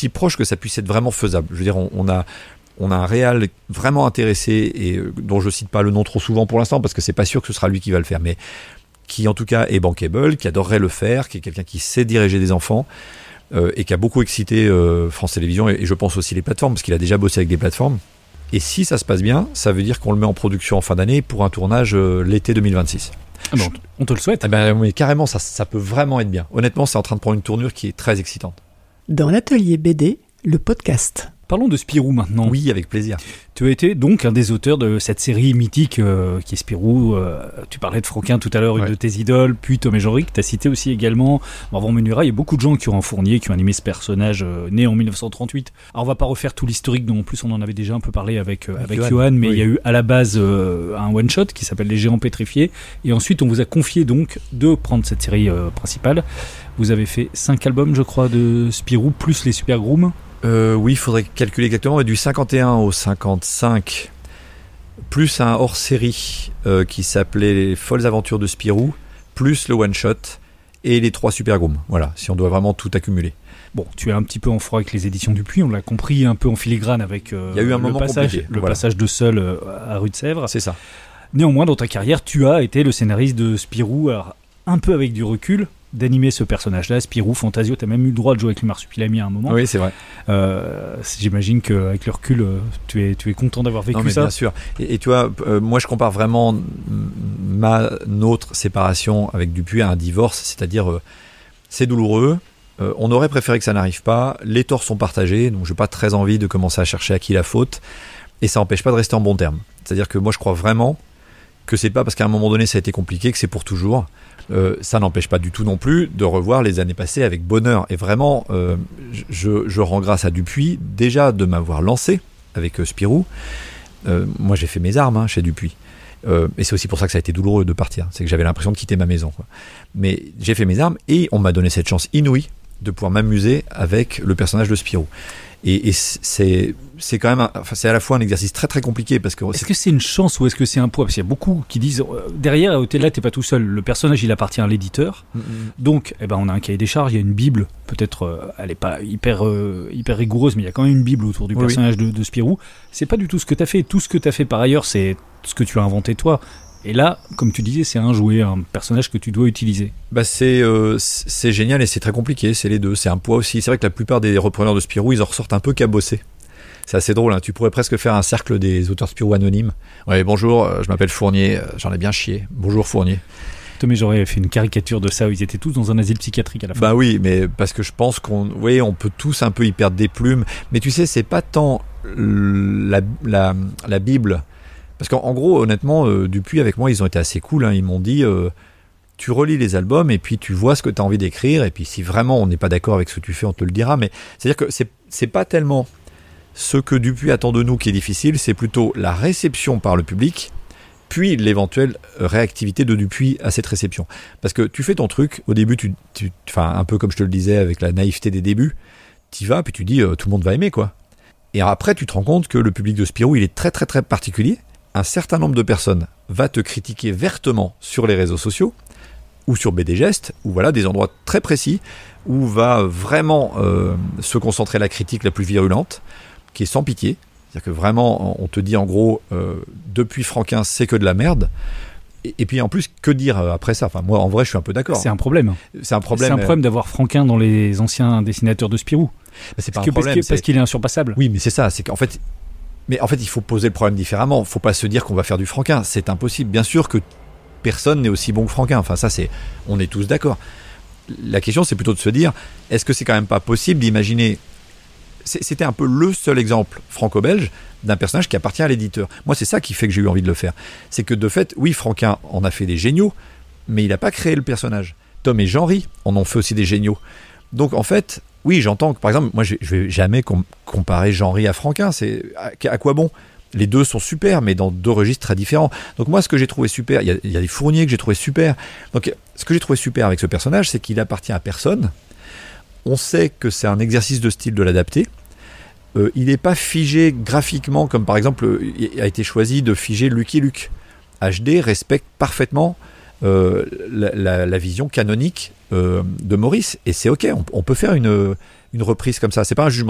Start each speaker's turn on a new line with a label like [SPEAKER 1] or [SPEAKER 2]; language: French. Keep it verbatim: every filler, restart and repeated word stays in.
[SPEAKER 1] aussi proche que ça puisse être vraiment faisable. Je veux dire, on, on a on a un réal vraiment intéressé et euh, dont je cite pas le nom trop souvent pour l'instant parce que c'est pas sûr que ce sera lui qui va le faire, mais qui en tout cas est bankable, qui adorerait le faire, qui est quelqu'un qui sait diriger des enfants euh, et qui a beaucoup excité euh, France Télévisions et, et je pense aussi les plateformes parce qu'il a déjà bossé avec des plateformes. Et si ça se passe bien, ça veut dire qu'on le met en production en fin d'année pour un tournage euh, l'été deux mille vingt-six.
[SPEAKER 2] Ah bon, on te le souhaite.
[SPEAKER 1] Eh ben, mais carrément, ça, ça peut vraiment être bien. Honnêtement, c'est en train de prendre une tournure qui est très excitante.
[SPEAKER 3] Dans l'atelier B D, le podcast.
[SPEAKER 2] Parlons de Spirou maintenant.
[SPEAKER 1] Oui, avec plaisir.
[SPEAKER 2] Tu as été donc un des auteurs de cette série mythique euh, qui est Spirou. Euh, tu parlais de Franquin tout à l'heure, une
[SPEAKER 1] ouais.
[SPEAKER 2] de tes idoles, puis Tom et Jean-Ry, que tu as cité aussi également. Avant Menuira, il y a beaucoup de gens qui ont Fournier, qui ont animé ce personnage euh, né en dix-neuf cent trente-huit. Alors on va pas refaire tout l'historique, dont en plus on en avait déjà un peu parlé avec, euh, avec, avec Johan, mais oui. Il y a eu à la base euh, un one-shot qui s'appelle Les Géants Pétrifiés. Et ensuite on vous a confié donc de prendre cette série euh, principale. Vous avez fait cinq albums, je crois, de Spirou, plus les Super Grooms.
[SPEAKER 1] Euh, oui, il faudrait calculer exactement, mais du cinquante et un au cinquante-cinq, plus un hors-série euh, qui s'appelait Les Folles Aventures de Spirou, plus le one-shot et les trois Super Grooms. Voilà, si on doit vraiment tout accumuler.
[SPEAKER 2] Bon, tu es un petit peu en froid avec les éditions Dupuis, on l'a compris, un peu en filigrane avec euh,
[SPEAKER 1] Il y a eu un
[SPEAKER 2] le,
[SPEAKER 1] moment
[SPEAKER 2] passage, le
[SPEAKER 1] voilà.
[SPEAKER 2] passage de Seul euh, à Rue de Sèvres.
[SPEAKER 1] C'est ça.
[SPEAKER 2] Néanmoins, dans ta carrière, tu as été le scénariste de Spirou, alors un peu avec du recul, d'animer ce personnage-là, Spirou, Fantasio. Tu as même eu le droit de jouer avec le Marsupilami à un moment.
[SPEAKER 1] Oui, c'est vrai.
[SPEAKER 2] Euh, j'imagine qu'avec le recul, tu es, tu es content d'avoir vécu
[SPEAKER 1] non, mais
[SPEAKER 2] ça.
[SPEAKER 1] Bien sûr. Et, et tu vois, euh, moi je compare vraiment ma, notre séparation avec Dupuis à un divorce, c'est-à-dire euh, c'est douloureux, euh, on aurait préféré que ça n'arrive pas, les torts sont partagés, donc je n'ai pas très envie de commencer à chercher à qui la faute, et ça n'empêche pas de rester en bon terme. C'est-à-dire que moi je crois vraiment que c'est pas parce qu'à un moment donné ça a été compliqué que c'est pour toujours. Euh, ça n'empêche pas du tout non plus de revoir les années passées avec bonheur. Et vraiment, euh, je, je rends grâce à Dupuis déjà de m'avoir lancé avec euh, Spirou. Euh, moi, j'ai fait mes armes hein, chez Dupuis. Euh, et c'est aussi pour ça que ça a été douloureux de partir. C'est que j'avais l'impression de quitter ma maison, quoi. Mais j'ai fait mes armes et on m'a donné cette chance inouïe de pouvoir m'amuser avec le personnage de Spirou. Et, et c'est, c'est quand même, un, enfin, c'est à la fois un exercice très très compliqué parce que.
[SPEAKER 2] Est-ce
[SPEAKER 1] c'est...
[SPEAKER 2] que c'est une chance ou est-ce que c'est un poids ? Parce qu'il y a beaucoup qui disent euh, derrière, là, t'es pas tout seul. Le personnage, il appartient à l'éditeur. Mm-hmm. Donc, eh ben, on a un cahier des charges, il y a une bible. Peut-être, euh, elle n'est pas hyper euh, hyper rigoureuse, mais il y a quand même une bible autour du oui, personnage oui. de, de Spirou. C'est pas du tout ce que t'as fait. Tout ce que t'as fait par ailleurs, c'est ce que tu as inventé toi. Et là, comme tu disais, c'est un jouet, un personnage que tu dois utiliser.
[SPEAKER 1] Bah c'est, euh, c'est génial et c'est très compliqué, c'est les deux. C'est un poids aussi. C'est vrai que la plupart des repreneurs de Spirou, ils en ressortent un peu cabossés. C'est assez drôle, hein. Tu pourrais presque faire un cercle des auteurs Spirou anonymes. Ouais, bonjour, je m'appelle Fournier, j'en ai bien chié. Bonjour Fournier.
[SPEAKER 2] Tom et j'aurais fait une caricature de ça où ils étaient tous dans un asile psychiatrique à la fin.
[SPEAKER 1] Bah oui, mais parce que je pense qu'on, oui, on peut tous un peu y perdre des plumes. Mais tu sais, c'est pas tant la, la, la Bible. Parce qu'en en gros, honnêtement, euh, Dupuis avec moi, ils ont été assez cool. Hein. Ils m'ont dit, euh, tu relis les albums et puis tu vois ce que tu as envie d'écrire. Et puis si vraiment on n'est pas d'accord avec ce que tu fais, on te le dira. Mais c'est-à-dire que c'est, c'est pas tellement ce que Dupuis attend de nous qui est difficile, c'est plutôt la réception par le public, puis l'éventuelle réactivité de Dupuis à cette réception. Parce que tu fais ton truc, au début, tu, tu, enfin, un peu comme je te le disais avec la naïveté des débuts, tu y vas, puis tu dis, euh, tout le monde va aimer, quoi. Et après, tu te rends compte que le public de Spirou, il est très très très particulier. Un certain nombre de personnes va te critiquer vertement sur les réseaux sociaux ou sur B D Gest, ou voilà des endroits très précis où va vraiment euh, se concentrer la critique la plus virulente, qui est sans pitié. C'est-à-dire que vraiment, on te dit en gros, euh, depuis Franquin, c'est que de la merde. Et, et puis en plus, que dire après ça ? Enfin, moi, en vrai, je suis un peu d'accord.
[SPEAKER 2] C'est un problème.
[SPEAKER 1] C'est un problème.
[SPEAKER 2] C'est un problème d'avoir Franquin dans les anciens dessinateurs de Spirou.
[SPEAKER 1] Mais c'est pas
[SPEAKER 2] parce,
[SPEAKER 1] un
[SPEAKER 2] que,
[SPEAKER 1] problème,
[SPEAKER 2] parce, que,
[SPEAKER 1] c'est...
[SPEAKER 2] parce qu'il est insurpassable.
[SPEAKER 1] Oui, mais c'est ça. C'est qu'en fait... Mais en fait, il faut poser le problème différemment. Il ne faut pas se dire qu'on va faire du Franquin. C'est impossible. Bien sûr que personne n'est aussi bon que Franquin. Enfin, ça, c'est, on est tous d'accord. La question, c'est plutôt de se dire, est-ce que c'est quand même pas possible d'imaginer... C'était un peu le seul exemple franco-belge d'un personnage qui appartient à l'éditeur. Moi, c'est ça qui fait que j'ai eu envie de le faire. C'est que de fait, oui, Franquin en a fait des géniaux, mais il n'a pas créé le personnage. Tom et Jean-Ry en ont fait aussi des géniaux. Donc, en fait... Oui, j'entends que, par exemple, moi, je ne vais jamais com- comparer Jean-Ry à Franquin. C'est, à, à quoi bon ? Les deux sont super, mais dans deux registres très différents. Donc moi, ce que j'ai trouvé super, il y a, il y a des Fournier que j'ai trouvé super. Donc, ce que j'ai trouvé super avec ce personnage, c'est qu'il appartient à personne. On sait que c'est un exercice de style de l'adapter. Euh, il n'est pas figé graphiquement, comme par exemple, il a été choisi de figer Lucky Luke. H D respecte parfaitement euh, la, la, la vision canonique Euh, de Maurice, et c'est ok, on, on peut faire une, une reprise comme ça, c'est pas un jugement